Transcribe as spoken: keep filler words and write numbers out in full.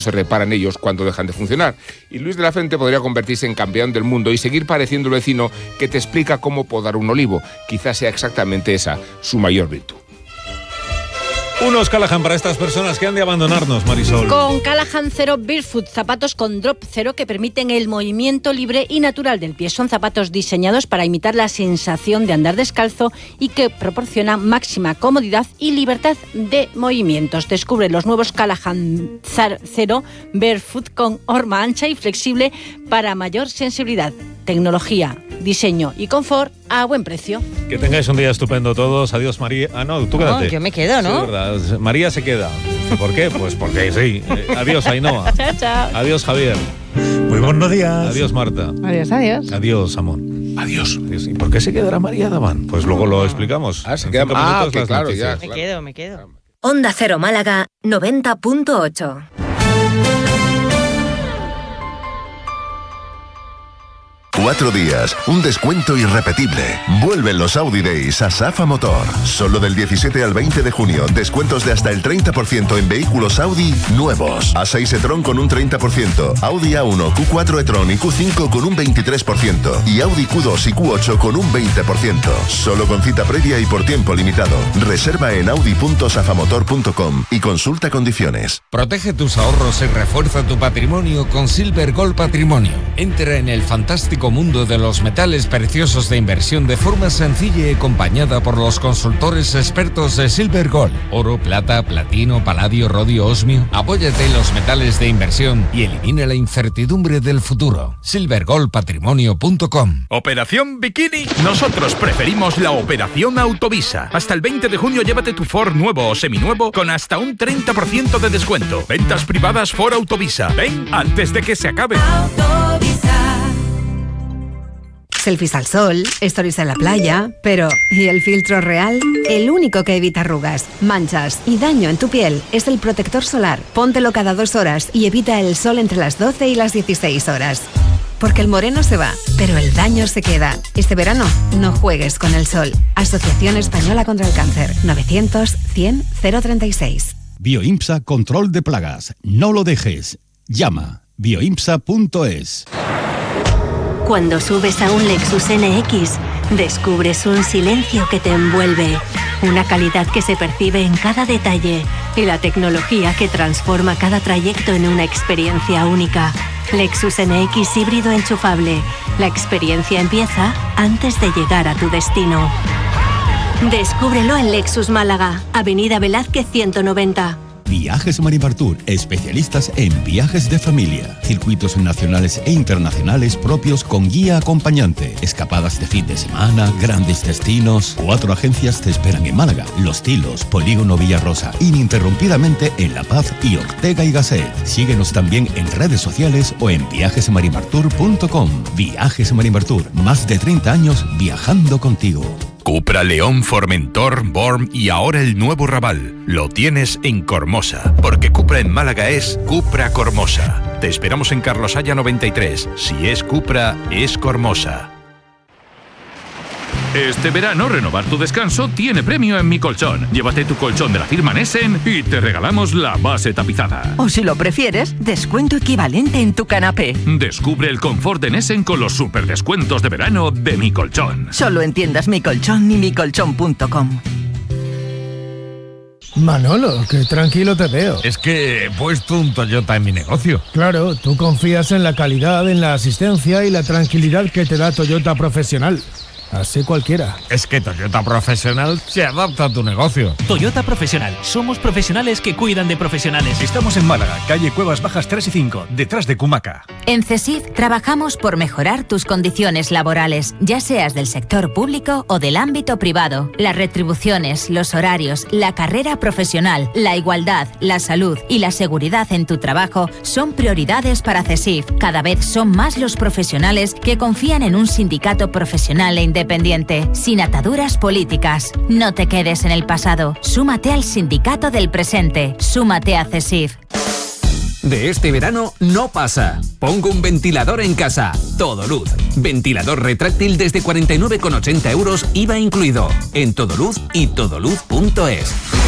se reparan ellos cuando dejan de funcionar. Y Luis de la Fuente podría convertirse en campeón del mundo y seguir pareciendo el vecino que te explica cómo podar un olivo. Quizás sea exactamente esa su mayor virtud. Unos Callahan para estas personas que han de abandonarnos, Marisol. Con Callahan Zero Barefoot, zapatos con drop cero que permiten el movimiento libre y natural del pie. Son zapatos diseñados para imitar la sensación de andar descalzo y que proporcionan máxima comodidad y libertad de movimientos. Descubre los nuevos Callahan Zero Barefoot con horma ancha y flexible para mayor sensibilidad, tecnología, diseño y confort a buen precio. Que tengáis un día estupendo todos. Adiós, María. Ah, no, tú quédate. No, yo me quedo, ¿no? Sí, verdad. María se queda. ¿Por qué? Pues porque sí. Eh, adiós, Ainhoa. Chao, chao. Adiós, Javier. Muy buenos días. Adiós, Marta. Adiós, adiós. Adiós, Amón. Adiós. ¿Y por qué se quedará María Daban? Pues luego lo explicamos. Ah, se En queda. cinco Ah, minutos que las claro, noticias. ya. Me quedo, me quedo. Onda Cero Málaga noventa punto ocho. Cuatro días, un descuento irrepetible. Vuelven los Audi Days a Safa Motor. Solo del diecisiete al veinte de junio, descuentos de hasta el treinta por ciento en vehículos Audi nuevos. A seis e-tron con un treinta por ciento, Audi A uno, Q cuatro e-tron y Q cinco con un veintitrés por ciento y Audi Q dos y Q ocho con un veinte por ciento. Solo con cita previa y por tiempo limitado. Reserva en audi punto safamotor punto com y consulta condiciones. Protege tus ahorros y refuerza tu patrimonio con Silver Gold Patrimonio. Entra en el fantástico mundo de los metales preciosos de inversión de forma sencilla y acompañada por los consultores expertos de Silver Gold. Oro, plata, platino, paladio, rodio, osmio. Apóyate en los metales de inversión y elimina la incertidumbre del futuro. silver gold patrimonio punto com. ¿Operación Bikini? Nosotros preferimos la Operación Autovisa. Hasta el veinte de junio llévate tu Ford nuevo o seminuevo con hasta un treinta por ciento de descuento. Ventas privadas Ford Autovisa. Ven antes de que se acabe. Autovisa. Selfies al sol, stories en la playa, pero ¿y el filtro real? El único que evita arrugas, manchas y daño en tu piel es el protector solar. Póntelo cada dos horas y evita el sol entre las doce y las dieciséis horas. Porque el moreno se va, pero el daño se queda. Este verano, no juegues con el sol. Asociación Española contra el Cáncer. novecientos, cien, cero treinta y seis. Bioimpsa Control de Plagas. No lo dejes. Llama bioimpsa punto es. Cuando subes a un Lexus N X, descubres un silencio que te envuelve, una calidad que se percibe en cada detalle y la tecnología que transforma cada trayecto en una experiencia única. Lexus N X híbrido enchufable. La experiencia empieza antes de llegar a tu destino. Descúbrelo en Lexus Málaga, Avenida Velázquez ciento noventa. Viajes Marimartur, especialistas en viajes de familia, circuitos nacionales e internacionales propios con guía acompañante, escapadas de fin de semana, grandes destinos. Cuatro agencias te esperan en Málaga: Los Tilos, Polígono Villarrosa, ininterrumpidamente en La Paz y Ortega y Gasset. Síguenos también en redes sociales o en viajes marimartur punto com. Viajes Marimartur, más de treinta años viajando contigo. Cupra, León, Formentor, Born y ahora el nuevo Raval. Lo tienes en Cormosa, porque Cupra en Málaga es Cupra Cormosa. Te esperamos en Carlos Haya noventa y tres. Si es Cupra, es Cormosa. Este verano, renovar tu descanso tiene premio en Mi Colchón. Llévate tu colchón de la firma Nessen y te regalamos la base tapizada. O si lo prefieres, descuento equivalente en tu canapé. Descubre el confort de Nessen con los super descuentos de verano de Mi Colchón. Solo en tiendas Mi Colchón y mi colchón punto com. Manolo, qué tranquilo te veo. Es que he puesto un Toyota en mi negocio. Claro, tú confías en la calidad, en la asistencia y la tranquilidad que te da Toyota Profesional. Así cualquiera. Es que Toyota Profesional se adapta a tu negocio. Toyota Profesional. Somos profesionales que cuidan de profesionales. Estamos en Málaga, calle Cuevas Bajas tres y cinco, detrás de Cumaca. En CESIF trabajamos por mejorar tus condiciones laborales, ya seas del sector público o del ámbito privado. Las retribuciones, los horarios, la carrera profesional, la igualdad, la salud y la seguridad en tu trabajo son prioridades para CESIF. Cada vez son más los profesionales que confían en un sindicato profesional e independiente. Independiente, sin ataduras políticas. No te quedes en el pasado. Súmate al sindicato del presente. Súmate a CESIF. De este verano no pasa. Pongo un ventilador en casa. Todoluz. Ventilador retráctil desde cuarenta y nueve con ochenta euros, I V A incluido. En Todoluz y todoluz punto es.